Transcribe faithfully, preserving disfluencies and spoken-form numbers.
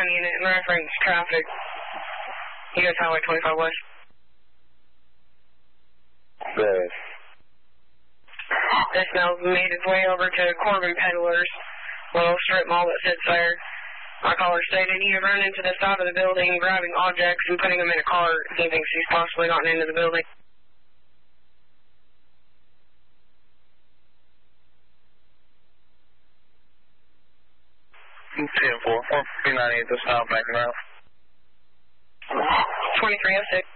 unit and reference traffic. U S Highway twenty-five West. Good. This now made its way over to Corbin Peddlers, little strip mall that sits there. My caller stated he had run into the side of the building, grabbing objects and putting them in a cart. He thinks he's possibly gotten into the building. ten four, four fifty-nine, this now back around. twenty-three oh six.